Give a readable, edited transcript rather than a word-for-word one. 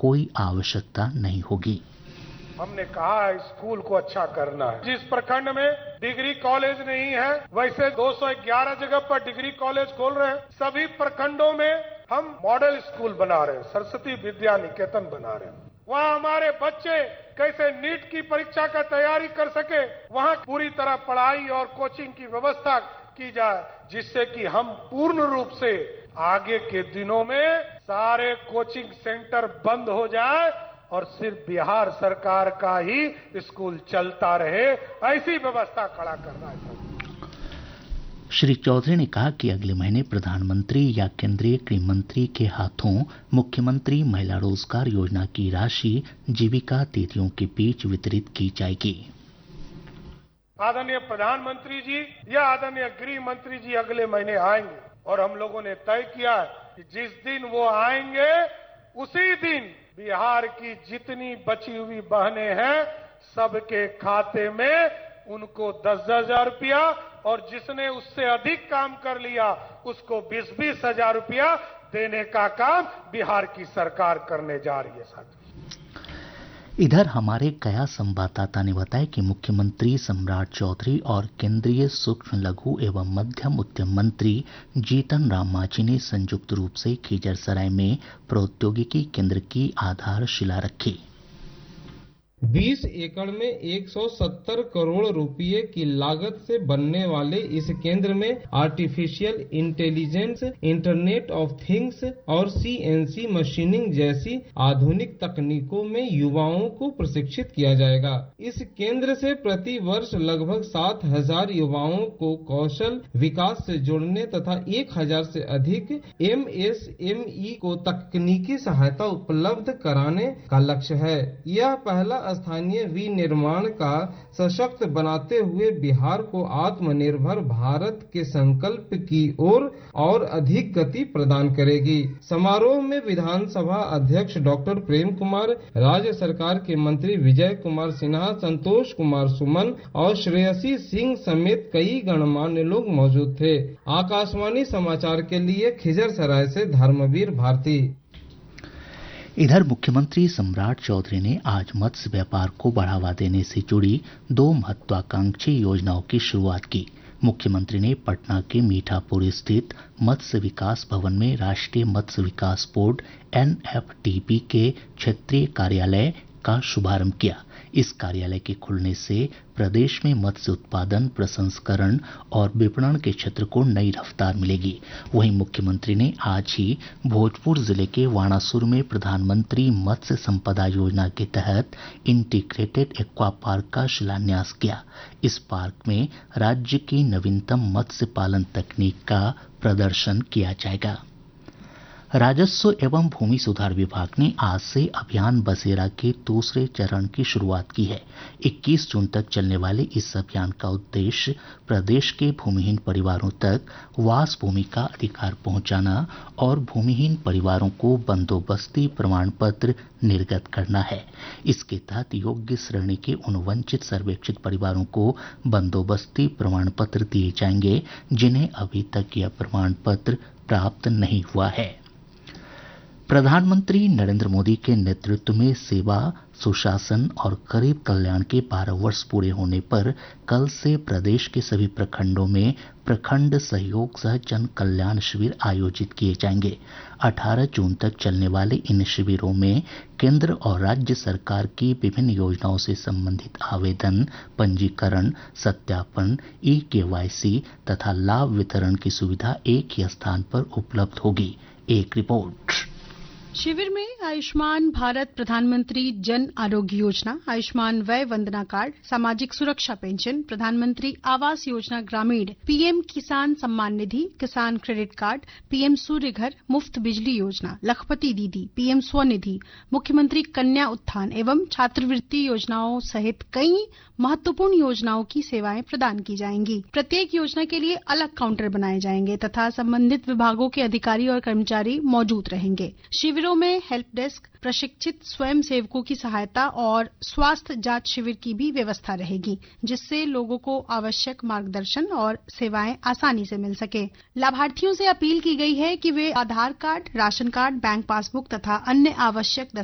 कोई आवश्यकता नहीं होगी। हमने कहा है स्कूल को अच्छा करना है। जिस प्रखंड में डिग्री कॉलेज नहीं है वैसे 211 जगह पर डिग्री कॉलेज खोल रहे हैं। सभी प्रखंडों में हम मॉडल स्कूल बना रहे हैं, सरस्वती विद्या निकेतन बना रहे हैं। वहाँ हमारे बच्चे कैसे नीट की परीक्षा का तैयारी कर सके, वहाँ पूरी तरह पढ़ाई और कोचिंग की व्यवस्था की जाए, जिससे कि हम पूर्ण रूप से आगे के दिनों में सारे कोचिंग सेंटर बंद हो जाए और सिर्फ बिहार सरकार का ही स्कूल चलता रहे, ऐसी व्यवस्था खड़ा करना है। श्री चौधरी ने कहा कि अगले महीने प्रधानमंत्री या केंद्रीय गृह मंत्री के हाथों मुख्यमंत्री महिला रोजगार योजना की राशि जीविका दीदियों के बीच वितरित की जाएगी। आदरणीय प्रधानमंत्री जी या आदरणीय गृह मंत्री जी अगले महीने आएंगे और हम लोगों ने तय किया है कि जिस दिन वो आएंगे उसी दिन बिहार की जितनी बची हुई बहनें हैं सबके खाते में उनको 10,000 रुपया और जिसने उससे अधिक काम कर लिया उसको 20,000 हजार रुपया देने का काम बिहार की सरकार करने जा रही है। साथियों, इधर हमारे गया संवाददाता ने बताया कि मुख्यमंत्री सम्राट चौधरी और केंद्रीय सूक्ष्म लघु एवं मध्यम उद्यम मंत्री जीतन राम मांझी ने संयुक्त रूप से खिजरसराय में प्रौद्योगिकी केंद्र की आधारशिला रखी। 20 एकड़ में 170 करोड़ रुपए की लागत से बनने वाले इस केंद्र में artificial intelligence, internet of things और सीएनसी मशीनिंग जैसी आधुनिक तकनीकों में युवाओं को प्रशिक्षित किया जाएगा। इस केंद्र से प्रति वर्ष लगभग 7,000 युवाओं को कौशल विकास से जोड़ने तथा 1,000 से अधिक एमएसएमई को तकनीकी सहायता उपलब्ध कराने का लक्ष्य है। यह पहला स्थानीय विनिर्माण का सशक्त बनाते हुए बिहार को आत्मनिर्भर भारत के संकल्प की ओर और अधिक गति प्रदान करेगी। समारोह में विधानसभा अध्यक्ष डॉक्टर प्रेम कुमार, राज्य सरकार के मंत्री विजय कुमार सिन्हा, संतोष कुमार सुमन और श्रेयसी सिंह समेत कई गणमान्य लोग मौजूद थे। आकाशवाणी समाचार के लिए खिजरसराय से धर्मवीर भारती। इधर मुख्यमंत्री सम्राट चौधरी ने आज मत्स्य व्यापार को बढ़ावा देने से जुड़ी 2 महत्वाकांक्षी योजनाओं की शुरुआत की। मुख्यमंत्री ने पटना के मीठापुर स्थित मत्स्य विकास भवन में राष्ट्रीय मत्स्य विकास बोर्ड NFDB के क्षेत्रीय कार्यालय का शुभारंभ किया। इस कार्यालय के खुलने से प्रदेश में मत्स्य उत्पादन, प्रसंस्करण और विपणन के क्षेत्र को नई रफ्तार मिलेगी। वहीं मुख्यमंत्री ने आज ही भोजपुर जिले के वाणासुर में प्रधानमंत्री मत्स्य संपदा योजना के तहत इंटीग्रेटेड एक्वा पार्क का शिलान्यास किया। इस पार्क में राज्य की नवीनतम मत्स्य पालन तकनीक का प्रदर्शन किया जाएगा। राजस्व एवं भूमि सुधार विभाग ने आज से अभियान बसेरा के दूसरे चरण की शुरुआत की है। 21 जून तक चलने वाले इस अभियान का उद्देश्य प्रदेश के भूमिहीन परिवारों तक वास भूमि का अधिकार पहुंचाना और भूमिहीन परिवारों को बंदोबस्ती प्रमाण पत्र निर्गत करना है। इसके तहत योग्य श्रेणी के उन वंचित सर्वेक्षित परिवारों को बंदोबस्ती प्रमाण पत्र दिए जाएंगे जिन्हें अभी तक यह प्रमाण पत्र प्राप्त नहीं हुआ है। प्रधानमंत्री नरेंद्र मोदी के नेतृत्व में सेवा, सुशासन और गरीब कल्याण के 12 वर्ष पूरे होने पर कल से प्रदेश के सभी प्रखंडों में प्रखंड सहयोग सह जन कल्याण शिविर आयोजित किए जाएंगे। 18 जून तक चलने वाले इन शिविरों में केंद्र और राज्य सरकार की विभिन्न योजनाओं से संबंधित आवेदन, पंजीकरण, सत्यापन, eKYC तथा लाभ वितरण की सुविधा एक ही स्थान पर उपलब्ध होगी। एक रिपोर्ट। शिविर में आयुष्मान भारत प्रधानमंत्री जन आरोग्य योजना, आयुष्मान वय वंदना कार्ड, सामाजिक सुरक्षा पेंशन, प्रधानमंत्री आवास योजना ग्रामीण, पीएम किसान सम्मान निधि, किसान क्रेडिट कार्ड, पीएम सूर्य घर, मुफ्त बिजली योजना, लखपति दीदी, पीएम स्वनिधि, मुख्यमंत्री कन्या उत्थान एवं छात्रवृत्ति योजनाओं सहित कई महत्वपूर्ण योजनाओं की सेवाएं प्रदान की जाएंगी। प्रत्येक योजना के लिए अलग काउंटर बनाए जाएंगे तथा संबंधित विभागों के अधिकारी और कर्मचारी मौजूद रहेंगे। शिविरों में हेल्प डेस्क, प्रशिक्षित स्वयं सेवकों की सहायता और स्वास्थ्य जांच शिविर की भी व्यवस्था रहेगी, जिससे लोगों को आवश्यक मार्गदर्शन और सेवाएं आसानी से मिल सके। लाभार्थियों से अपील की गई है कि वे आधार card, ration card, bank passbook तथा अन्य आवश्यक